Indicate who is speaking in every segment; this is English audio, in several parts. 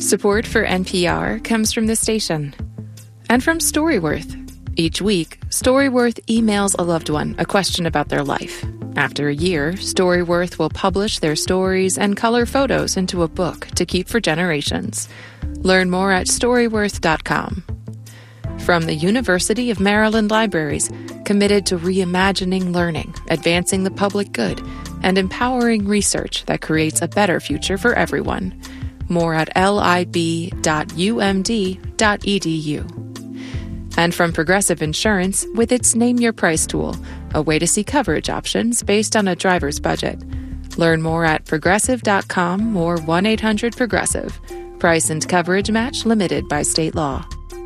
Speaker 1: Support for NPR comes from this station and from Storyworth. Each week, Storyworth emails a loved one a question about their life. After a year, Storyworth will publish their stories and color photos into a book to keep for generations. Learn more at Storyworth.com. From the University of Maryland Libraries, committed to reimagining learning, advancing the public good, and empowering research that creates a better future for everyone. More at lib.umd.edu. And from Progressive Insurance, with its Name Your Price tool, a way to see coverage options based on a driver's budget. Learn more at progressive.com or 1-800-PROGRESSIVE. Price and coverage match limited by state law.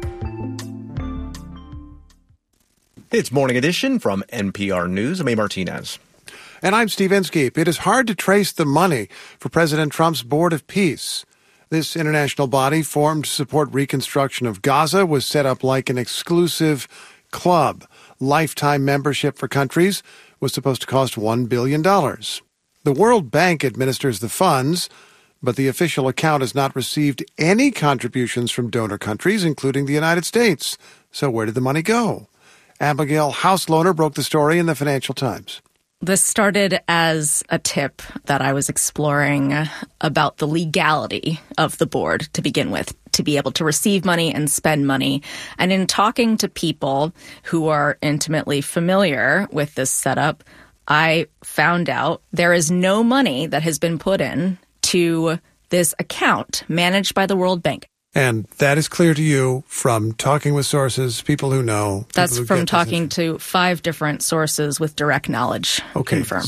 Speaker 2: It's Morning Edition from NPR News. I'm A. Martinez.
Speaker 3: And I'm Steve Inskeep. It is hard to trace the money for President Trump's Board of Peace. This international body, formed to support reconstruction of Gaza, was set up like an exclusive club. Lifetime membership for countries was supposed to cost $1 billion. The World Bank administers the funds, but the official account has not received any contributions from donor countries, including the United States. So where did the money go? Abigail Hauslohner broke the story in the Financial Times.
Speaker 4: This started as a tip that I was exploring about the legality of the board to begin with, to be able to receive money and spend money. And in talking to people who are intimately familiar with this setup, I found out there is no money that has been put in to this account managed by the World Bank.
Speaker 3: And that is clear to you from talking with sources, people who know.
Speaker 4: That's from talking to 5 different sources with direct knowledge confirmed.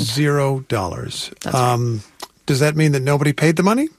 Speaker 3: $0.
Speaker 4: That's right.
Speaker 3: Does that mean that nobody paid the money?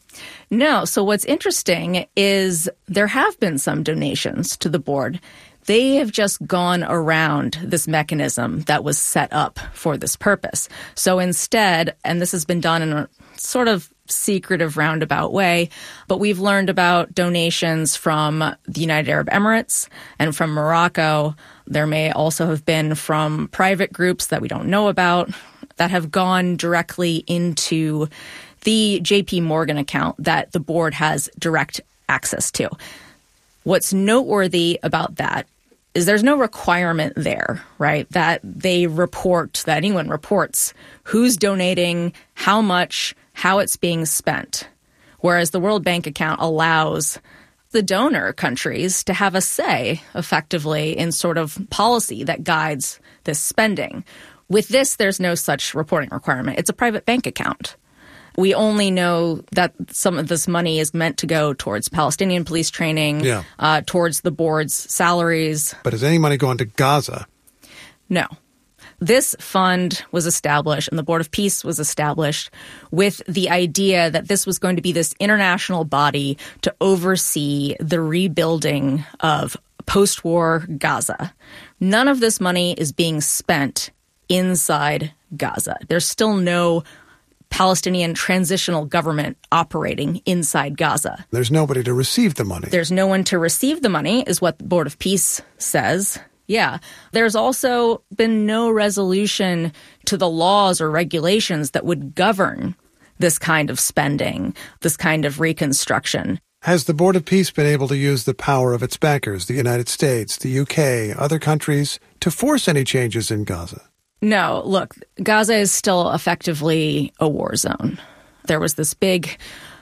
Speaker 4: No. So what's interesting is there have been some donations to the board. They have just gone around this mechanism that was set up for this purpose. So instead, and this has been done in a sort of secretive roundabout way, but we've learned about donations from the United Arab Emirates and from Morocco. There may also have been from private groups that we don't know about that have gone directly into the JP Morgan account that the board has direct access to. What's noteworthy about that is there's no requirement there, right, that they report, that anyone reports who's donating, how much, how it's being spent, whereas the World Bank account allows the donor countries to have a say, effectively, in sort of policy that guides this spending. With this, there's no such reporting requirement. It's a private bank account. We only know that some of this money is meant to go towards Palestinian police training, towards the board's salaries.
Speaker 3: But has any money gone to Gaza?
Speaker 4: No. This fund was established and the Board of Peace was established with the idea that this was going to be this international body to oversee the rebuilding of post-war Gaza. None of this money is being spent inside Gaza. There's still no Palestinian transitional government operating inside Gaza.
Speaker 3: There's nobody to receive the money.
Speaker 4: There's no one to receive the money, is what the Board of Peace says. Yeah. There's also been no resolution to the laws or regulations that would govern this kind of spending, this kind of reconstruction.
Speaker 3: Has the Board of Peace been able to use the power of its backers, the United States, the UK, other countries, to force any changes in Gaza?
Speaker 4: No. Look, Gaza is still effectively a war zone. There was this big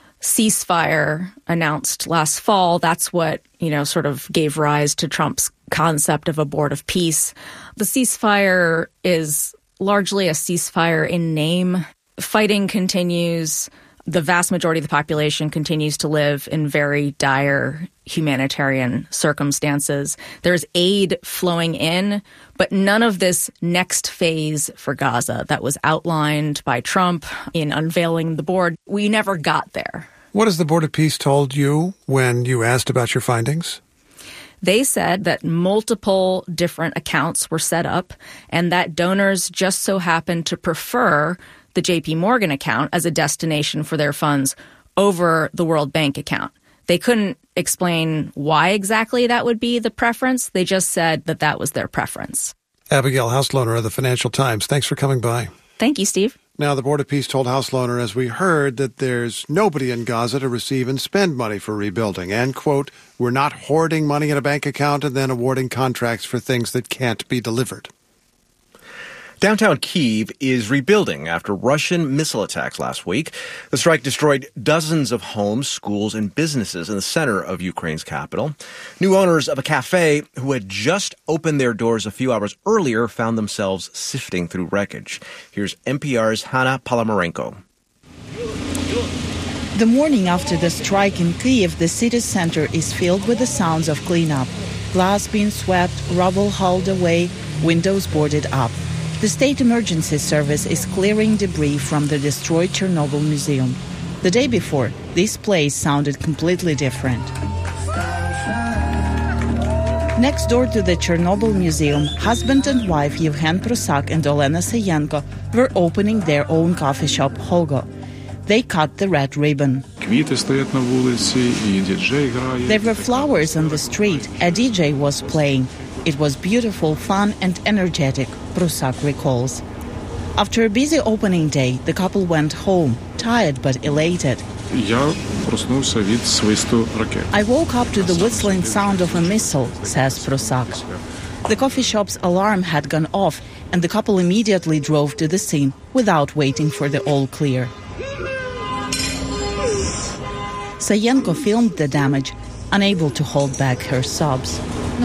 Speaker 4: ceasefire announced last fall. That's what, sort of gave rise to Trump's concept of a Board of Peace. The ceasefire is largely a ceasefire in name. Fighting continues. The vast majority of the population continues to live in very dire humanitarian circumstances. There's aid flowing in, but none of this next phase for Gaza that was outlined by Trump in unveiling the board, we never got there.
Speaker 3: What has the Board of Peace told you when you asked about your findings?
Speaker 4: They said that multiple different accounts were set up and that donors just so happened to prefer the JP Morgan account as a destination for their funds over the World Bank account. They couldn't explain why exactly that would be the preference. They just said that that was their preference.
Speaker 3: Abigail Hauslohner of the Financial Times, thanks for coming by.
Speaker 4: Thank you, Steve.
Speaker 3: Now, the Board of Peace told House Loaner, as we heard, that there's nobody in Gaza to receive and spend money for rebuilding. And, quote, we're not hoarding money in a bank account and then awarding contracts for things that can't be delivered.
Speaker 2: Downtown Kyiv is rebuilding after Russian missile attacks last week. The strike destroyed dozens of homes, schools, and businesses in the center of Ukraine's capital. New owners of a cafe who had just opened their doors a few hours earlier found themselves sifting through wreckage. Here's NPR's Hanna Palamarenko.
Speaker 5: The morning after the strike in Kyiv, the city center is filled with the sounds of cleanup. Glass being swept, rubble hauled away, windows boarded up. The State Emergency Service is clearing debris from the destroyed Chernobyl Museum. The day before, this place sounded completely different. Next door to the Chernobyl Museum, husband and wife Yevhen Prusak and Olena Sayenko were opening their own coffee shop, Hogo. They cut the red ribbon. There were flowers on the street. A DJ was playing. It was beautiful, fun, and energetic, Prusak recalls. After a busy opening day, the couple went home, tired but elated. I woke up to the whistling sound of a missile, says Prusak. The coffee shop's alarm had gone off, and the couple immediately drove to the scene without waiting for the all clear. Sayenko filmed the damage, unable to hold back her sobs.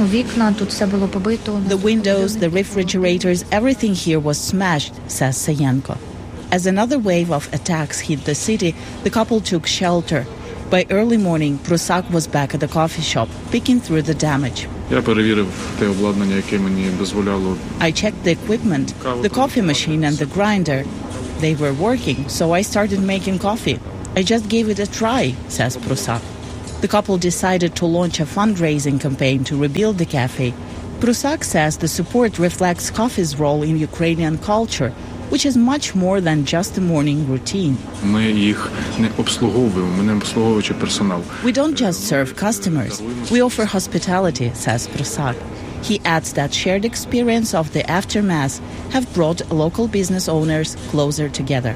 Speaker 5: The windows, the refrigerators, everything here was smashed, says Sayenko. As another wave of attacks hit the city, the couple took shelter. By early morning, Prusak was back at the coffee shop, picking through the damage. I checked the equipment, the coffee machine and the grinder. They were working, so I started making coffee. I just gave it a try, says Prusak. The couple decided to launch a fundraising campaign to rebuild the cafe. Prusak says the support reflects coffee's role in Ukrainian culture, which is much more than just a morning routine. We don't just serve customers. We offer hospitality, says Prusak. He adds that shared experience of the aftermath have brought local business owners closer together.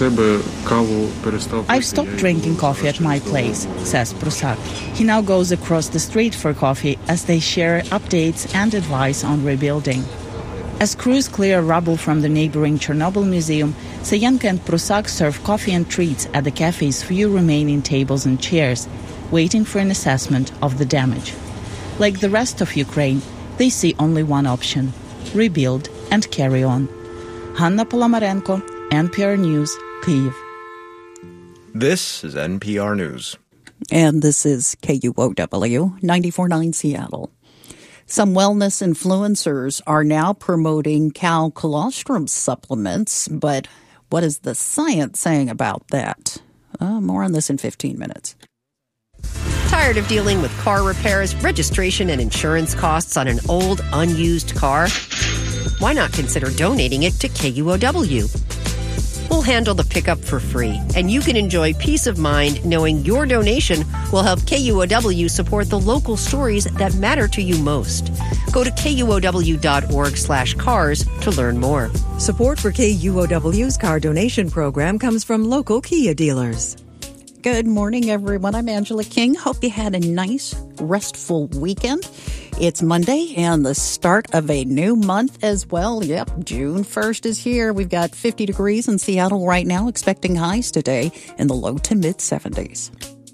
Speaker 5: I've stopped drinking coffee at my place, says Prusak. He now goes across the street for coffee as they share updates and advice on rebuilding. As crews clear rubble from the neighboring Chernobyl Museum, Sayenko and Prusak serve coffee and treats at the cafe's few remaining tables and chairs, waiting for an assessment of the damage. Like the rest of Ukraine, they see only one option: rebuild and carry on. Hanna Palamarenko, NPR News, Kyiv.
Speaker 2: This is NPR News.
Speaker 6: And this is KUOW 94.9 Seattle. Some wellness influencers are now promoting cow colostrum supplements, but what is the science saying about that? More on this in 15 minutes.
Speaker 7: Tired of dealing with car repairs, registration, and insurance costs on an old, unused car? Why not consider donating it to KUOW? We'll handle the pickup for free, and you can enjoy peace of mind knowing your donation will help KUOW support the local stories that matter to you most. Go to KUOW.org/cars to learn more.
Speaker 8: Support for KUOW's car donation program comes from local Kia dealers.
Speaker 6: Good morning, everyone. I'm Angela King. Hope you had a nice, restful weekend. It's Monday and the start of a new month as well. Yep, June 1st is here. We've got 50 degrees in Seattle right now, expecting highs today in the low to mid 70s.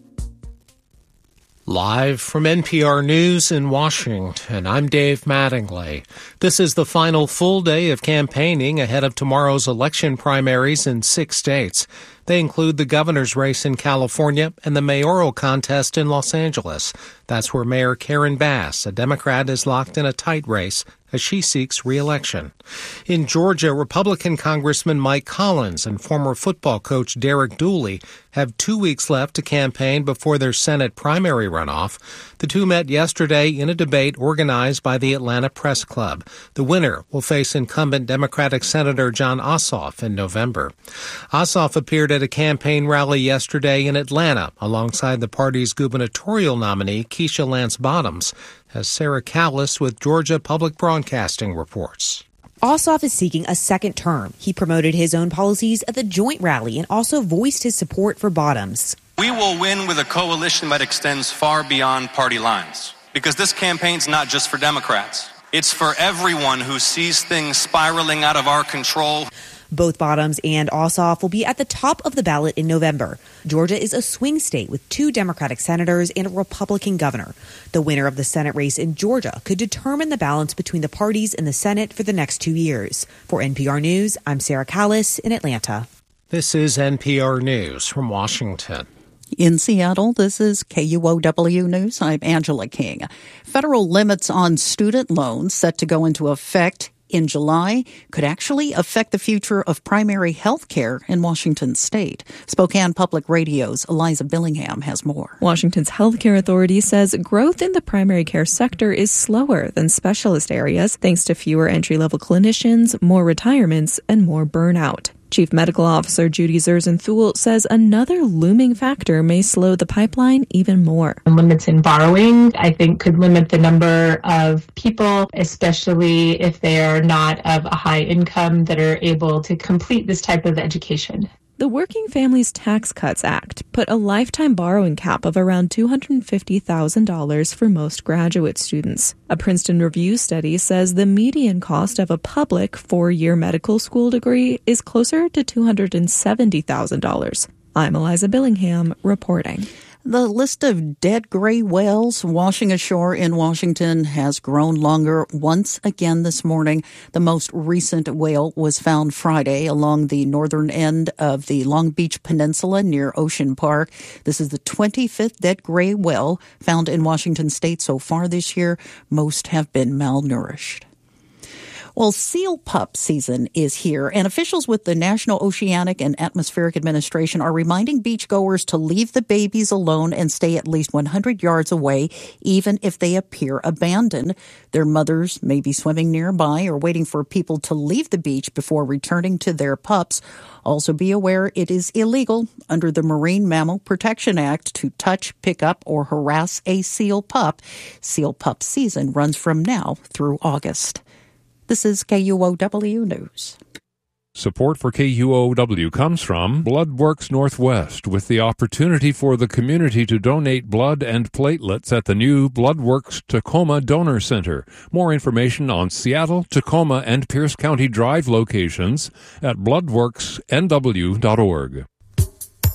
Speaker 9: Live from NPR News in Washington, I'm Dave Mattingly. This is the final full day of campaigning ahead of tomorrow's election primaries in 6 states. They include the governor's race in California and the mayoral contest in Los Angeles. That's where Mayor Karen Bass, a Democrat, is locked in a tight race as she seeks re-election. In Georgia, Republican Congressman Mike Collins and former football coach Derek Dooley have 2 weeks left to campaign before their Senate primary runoff. The two met yesterday in a debate organized by the Atlanta Press Club. The winner will face incumbent Democratic Senator Jon Ossoff in November. Ossoff appeared at a campaign rally yesterday in Atlanta alongside the party's gubernatorial nominee Keisha Lance Bottoms, as Sarah Callis with Georgia Public Broadcasting reports.
Speaker 10: Ossoff is seeking a second term. He promoted his own policies at the joint rally and also voiced his support for Bottoms.
Speaker 11: We will win with a coalition that extends far beyond party lines, because this campaign's not just for Democrats. It's for everyone who sees things spiraling out of our control.
Speaker 10: Both Bottoms and Ossoff will be at the top of the ballot in November. Georgia is a swing state with 2 Democratic senators and a Republican governor. The winner of the Senate race in Georgia could determine the balance between the parties in the Senate for the next 2 years. For NPR News, I'm Sarah Callis in Atlanta.
Speaker 9: This is NPR News from Washington.
Speaker 6: In Seattle, this is KUOW News. I'm Angela King. Federal limits on student loans set to go into effect in July could actually affect the future of primary health care in Washington state. Spokane Public Radio's Eliza Billingham has more.
Speaker 12: Washington's healthcare authority says growth in the primary care sector is slower than specialist areas thanks to fewer entry-level clinicians, more retirements, and more burnout. Chief Medical Officer Judy Zerzan-Thule says another looming factor may slow the pipeline even more.
Speaker 13: Limits in borrowing, I think, could limit the number of people, especially if they are not of a high income, that are able to complete this type of education.
Speaker 12: The Working Families Tax Cuts Act put a lifetime borrowing cap of around $250,000 for most graduate students. A Princeton Review study says the median cost of a public 4-year medical school degree is closer to $270,000. I'm Eliza Billingham reporting.
Speaker 6: The list of dead gray whales washing ashore in Washington has grown longer once again this morning. The most recent whale was found Friday along the northern end of the Long Beach Peninsula near Ocean Park. This is the 25th dead gray whale found in Washington state so far this year. Most have been malnourished. Well, seal pup season is here, and officials with the National Oceanic and Atmospheric Administration are reminding beachgoers to leave the babies alone and stay at least 100 yards away, even if they appear abandoned. Their mothers may be swimming nearby or waiting for people to leave the beach before returning to their pups. Also be aware it is illegal under the Marine Mammal Protection Act to touch, pick up, or harass a seal pup. Seal pup season runs from now through August. This is KUOW News.
Speaker 14: Support for KUOW comes from BloodWorks Northwest, with the opportunity for the community to donate blood and platelets at the new BloodWorks Tacoma Donor Center. More information on Seattle, Tacoma, and Pierce County Drive locations at bloodworksnw.org.